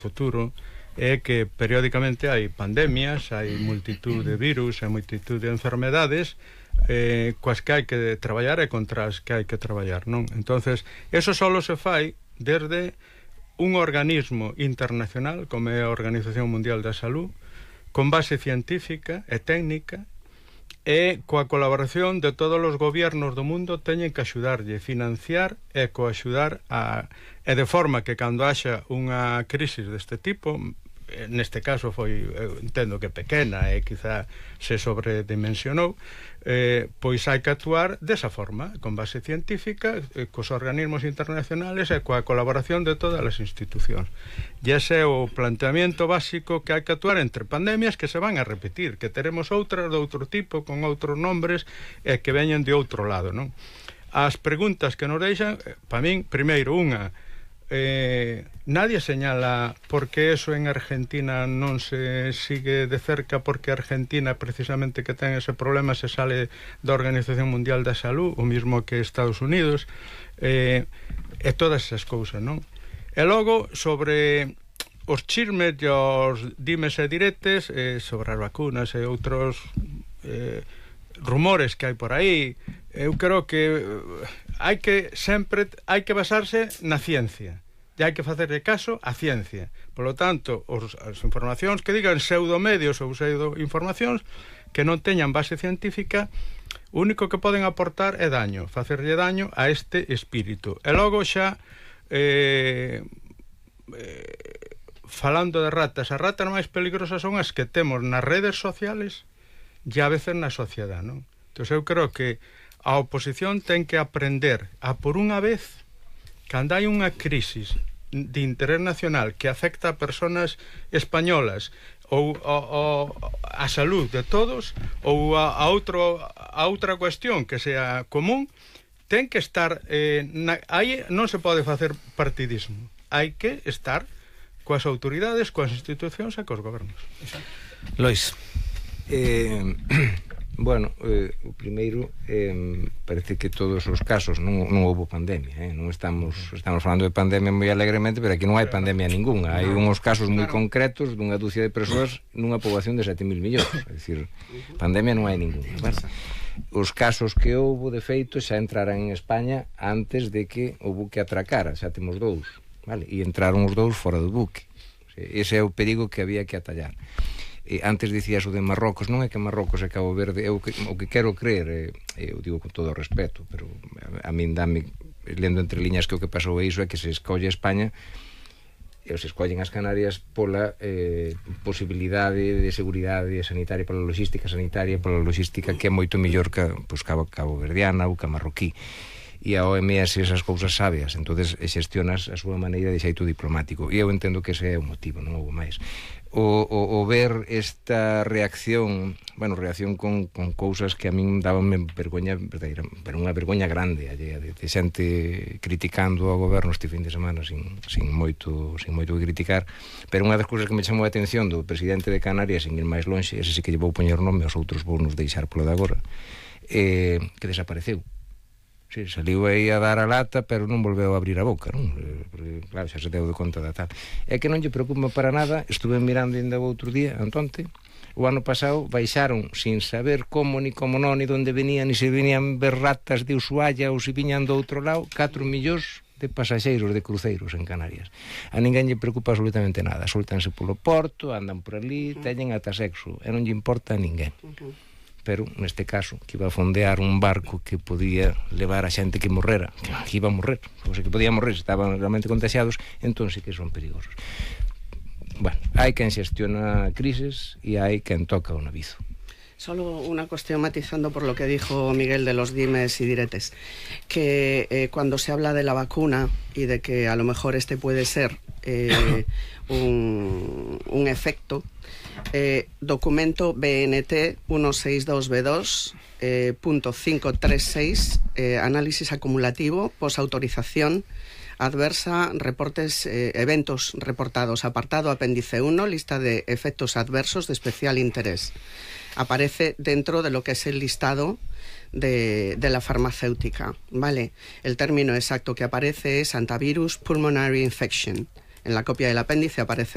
futuro é que periódicamente hai pandemias, hai multitud de virus, hai multitud de enfermedades coas que hai que traballar e contra as que hai que traballar, non? Entonces, eso solo se fai desde un organismo internacional como é a Organización Mundial da Salud, con base científica e técnica, e coa colaboración de todos os gobiernos do mundo teñen que axudarlle, financiar e coaxudar e de forma que cando haxa unha crisis deste tipo, neste caso foi, entendo que pequena e quizá se sobredimensionou, pois hai que actuar desa forma, con base científica, cos organismos internacionales e coa colaboración de todas as institucións. E ese é o planteamiento básico, que hai que actuar entre pandemias que se van a repetir, que teremos outras de outro tipo, con outros nombres, e que veñen de outro lado, non? As preguntas que nos deixan, para min, primeiro, unha, nadie señala por que eso en Argentina non se sigue de cerca, porque Argentina precisamente que ten ese problema se sale da Organización Mundial da Salud, o mismo que Estados Unidos, e todas esas cousas, non? E logo, sobre os chismes e os dimes e diretes, sobre as vacunas e outros rumores que hai por aí, eu creo que hai que basarse na ciencia e hai que facerle caso á ciencia. Por lo tanto, as informacións que digan pseudomedios ou pseudoinformacións que non teñan base científica, o único que poden aportar é daño, facerlle daño a este espírito. E logo xa falando de ratas, as ratas máis peligrosas son as que temos nas redes sociales e a veces na sociedade, non? Entón eu creo que a oposición ten que aprender a, por unha vez, cando hai unha crisis de interés nacional que afecta a persoas españolas ou a salud de todos ou a outra cuestión que sea común, ten que estar aí non se pode facer partidismo, hai que estar coas autoridades, coas institucións e cos gobernos. Lois. Bueno, o primeiro, parece que todos os casos non houve pandemia, non estamos falando de pandemia moi alegremente, pero aquí non hai pandemia ninguna. Hai uns casos moi concretos dunha dúcia de persoas nunha poboación de 7.000 millóns, é dicir, pandemia non hai ninguna. Os casos que houve, de feito, xa entraran en España antes de que o buque atracara, xa temos 2, vale? E entraron os 2 fora do buque. Ese é o perigo que había que atallar. Antes dicías o de Marrocos, non é que Marrocos e Cabo Verde, o que quero creer, eu digo con todo o respeto, pero a min dame, lendo entre liñas, que o que pasou é iso, é que se escolle España e se escollen as Canarias pola posibilidade de seguridade sanitaria, pola logística sanitaria, pola logística que é moito mellor que Cabo Verdiana ou que a marroquí. E a OMS esas cousas sábeas, entonces xestionas a súa maneira de xeito diplomático, e eu entendo que ese é o motivo, non houve máis. O ver esta reacción con cousas que a min dabanme vergoña verdadeira, pero unha vergoña grande de xente criticando ao goberno este fin de semana sin moito que criticar, pero unha das cousas que me chamou a atención do presidente de Canarias, sin ir máis lonxe, ese sí que lle vou poñer nome, aos outros vou nos deixar polo de agora, que desapareceu. Sí, saliu aí a dar a lata, pero non volveu a abrir a boca, non? Porque, claro, xa se deu de conta da tal. É que non lle preocupa para nada, estuve mirando ainda o outro día, antonte, o ano pasado baixaron, sin saber como, ni como non, ni onde venían, ni se venían ver ratas de Ushuaia ou se viñan do outro lado, 4 millóns de pasaxeiros de cruceiros en Canarias. A ninguén lle preocupa absolutamente nada, soltanse polo porto, andan por ali, teñen ata sexo, e non lle importa a ninguén. Pero neste caso, que iba a fondear un barco que podía levar a xente que morrera, que iba a morrer, ou sea, que podía morrer, estaban realmente contagiados, entón sí que son perigosos. Bueno, hai quen xestiona crisis e hai quen toca o navizo. Solo una cuestión matizando por lo que dijo Miguel de los dimes y diretes, que cuando se habla de la vacuna y de que a lo mejor este puede ser un efecto, documento BNT 162B2.536, análisis acumulativo, posautorización adversa, reportes, eventos reportados, apartado apéndice 1, lista de efectos adversos de especial interés. Aparece dentro de lo que es el listado de la farmacéutica, ¿vale? El término exacto que aparece es Hantavirus pulmonary infection. En la copia del apéndice aparece